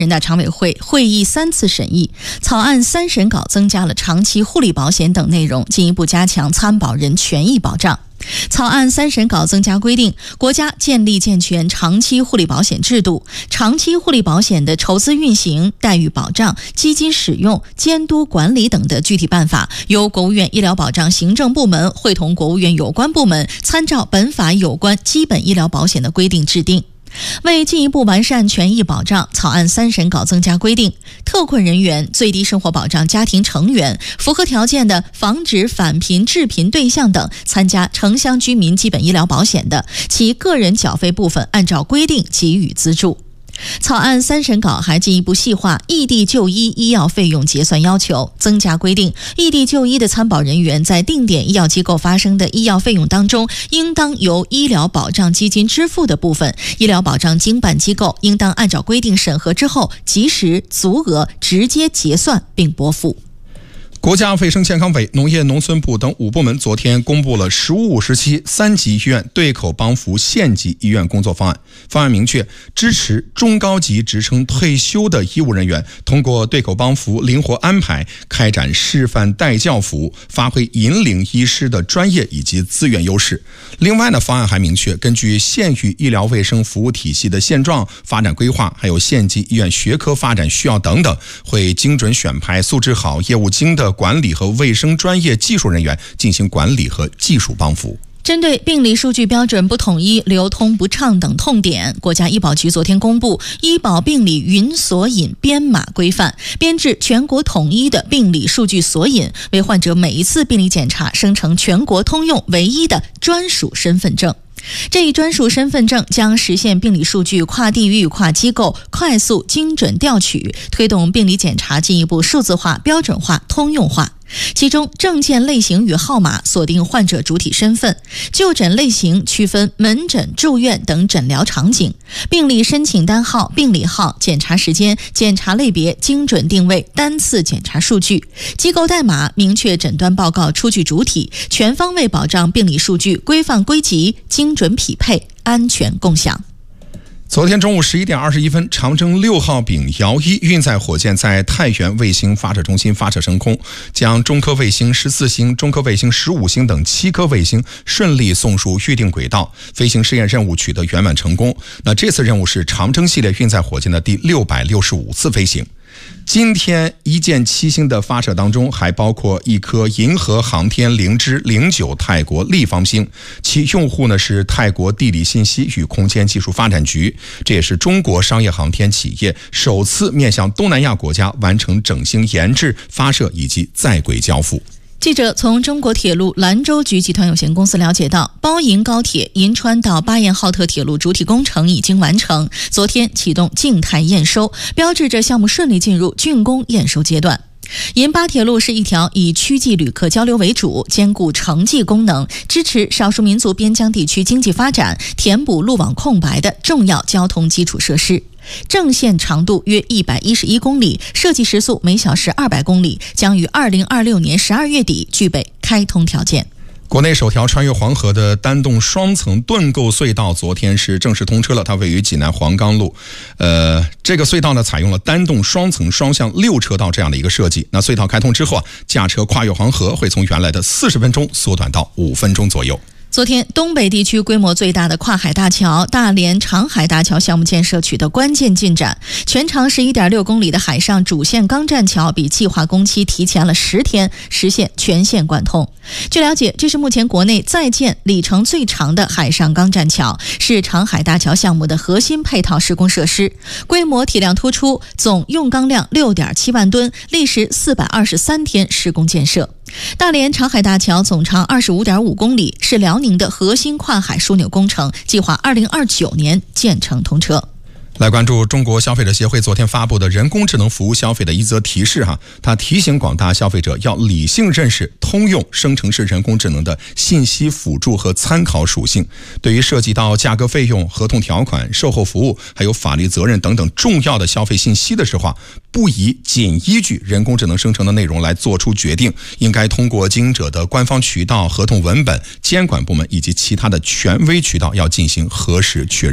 人大常委会会议3次审议，草案3审稿增加了长期护理保险等内容，进一步加强参保人权益保障。草案3审稿增加规定，国家建立健全长期护理保险制度，长期护理保险的筹资运行、待遇保障、基金使用、监督管理等的具体办法，由国务院医疗保障行政部门会同国务院有关部门，参照本法有关基本医疗保险的规定制定。为进一步完善权益保障，草案3审稿增加规定，特困人员、最低生活保障家庭成员、符合条件的防止返贫致贫对象等参加城乡居民基本医疗保险的，其个人缴费部分按照规定给予资助。草案3审稿还进一步细化异地就医医药费用结算要求，增加规定，异地就医的参保人员在定点医药机构发生的医药费用当中，应当由医疗保障基金支付的部分，医疗保障经办机构应当按照规定审核之后，及时足额直接结算并拨付。 国家卫生健康委、农业农村部等5部门昨天公布了15时期3级医院对口帮扶县级医院工作方案。方案明确，支持中高级职称退休的医务人员通过对口帮扶灵活安排，开展示范带教服务，发挥引领医师的专业以及资源优势。另外呢，方案还明确，根据县域医疗卫生服务体系的现状、发展规划，还有县级医院学科发展需要等等，会精准选派素质好、业务精的管理和卫生专业技术人员进行管理和技术帮扶。 针对病理数据标准不统一、流通不畅等痛点，国家医保局昨天公布《医保病理云索引编码规范》，编制全国统一的病理数据索引，为患者每一次病理检查生成全国通用唯一的专属身份证。这一专属身份证将实现病理数据跨地域、跨机构快速精准调取，推动病理检查进一步数字化、标准化、通用化。其中，证件类型与号码锁定患者主体身份，就诊类型区分门诊、住院等诊疗场景，病理申请单号、病理号、检查时间、检查类别精准定位单次检查数据，机构代码明确诊断报告出具主体，全方位保障病理数据规范归集、精准匹配、安全共享。 昨天中午11点21分，长征6号丙遥1运载火箭在太原卫星发射中心发射升空，将中科卫星14星、中科卫星15星等7颗卫星顺利送入预定轨道，飞行试验任务取得圆满成功。那这次任务是长征系列运载火箭的第665次飞行。今天1箭7星的发射当中，还包括一颗银河航天零之09泰国立方星，其用户呢是泰国地理信息与空间技术发展局，这也是中国商业航天企业首次面向东南亚国家完成整星研制、发射以及在轨交付。 记者从中国铁路兰州局集团有限公司了解到，包银高铁银川到巴彦浩特铁路主体工程已经完成，昨天启动静态验收，标志着项目顺利进入竣工验收阶段。银巴铁路是一条以区际旅客交流为主，兼顾城际功能，支持少数民族边疆地区经济发展，填补路网空白的重要交通基础设施。正线长度约111公里，设计时速每小时200公里，将于2026年12月底具备开通条件。 国内首条穿越黄河的单洞双层盾构隧道昨天是正式通车了，它位于济南黄冈路。这个隧道呢采用了单洞双层双向6车道这样的一个设计。那隧道开通之后驾车跨越黄河会从原来的40分钟缩短到5分钟左右。 昨天，东北地区规模最大的跨海大桥大连长海大桥项目建设取得关键进展，全长11.6公里的海上主线钢栈桥比计划工期提前了10天，实现全线贯通。据了解，这是目前国内在建里程最长的海上钢栈桥，是长海大桥项目的核心配套施工设施，规模体量突出，总用钢量6.7万吨，历时423天施工建设。大连长海大桥总长25.5公里，是辽宁的核心跨海枢纽工程，计划2029年建成通车。 来关注中国消费者协会昨天发布的人工智能服务消费的一则提示它提醒广大消费者要理性认识通用生成式人工智能的信息辅助和参考属性，对于涉及到价格费用、合同条款、售后服务还有法律责任等等重要的消费信息的时候不宜仅依据人工智能生成的内容来做出决定，应该通过经营者的官方渠道、合同文本、监管部门以及其他的权威渠道要进行核实确认。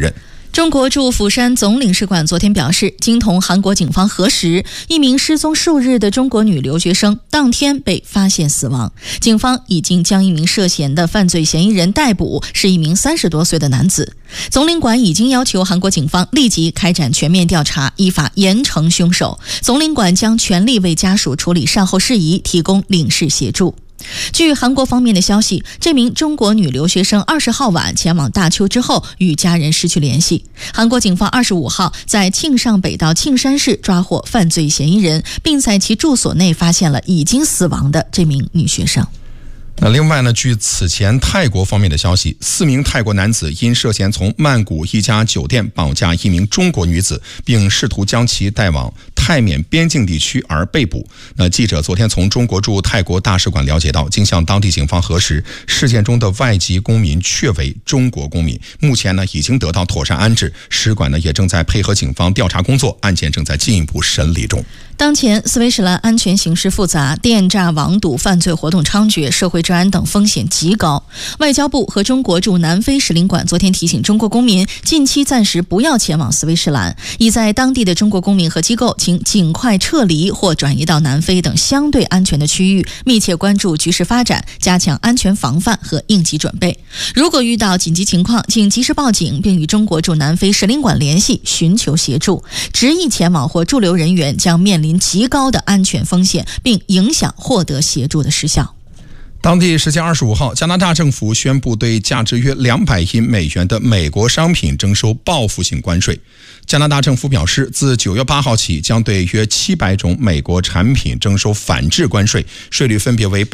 中国驻釜山总领事馆昨天表示，经同韩国警方核实，一名失踪数日的中国女留学生当天被发现死亡。警方已经将一名涉嫌的犯罪嫌疑人逮捕，是一名30多岁的男子。总领馆已经要求韩国警方立即开展全面调查，依法严惩凶手。总领馆将全力为家属处理善后事宜，提供领事协助。据韩国方面的消息，这名中国女留学生20号晚前往大邱之后与家人失去联系。韩国警方25号在庆尚北道庆山市抓获犯罪嫌疑人，并在其住所内发现了已经死亡的这名女学生。 另外呢，据此前泰国方面的消息，4名泰国男子因涉嫌从曼谷一家酒店绑架一名中国女子，并试图将其带往泰缅边境地区而被捕。记者昨天从中国驻泰国大使馆了解到，经向当地警方核实，事件中的外籍公民确为中国公民，目前呢已经得到妥善安置，使馆呢也正在配合警方调查工作，案件正在进一步审理中。 当前斯威士兰安全形势复杂，电诈、网赌、犯罪活动猖獗，社会治安等风险极高。外交部和中国驻南非使领馆昨天提醒中国公民，近期暂时不要前往斯威士兰，已在当地的中国公民和机构请尽快撤离或转移到南非等相对安全的区域，密切关注局势发展，加强安全防范和应急准备。如果遇到紧急情况，请及时报警，并与中国驻南非使领馆联系，寻求协助。执意前往或驻留人员将面临极高的安全风险，并影响获得协助的时效。 当地时间25号，加拿大政府宣布对价值约200亿美元的美国商品征收报复性关税。加拿大政府表示，自9月8号起，将对约700种美国产品征收反制关税，税率分别为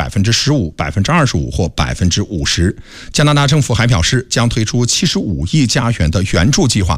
15%、25%或50%。加拿大政府还表示，将推出75亿加元的援助计划，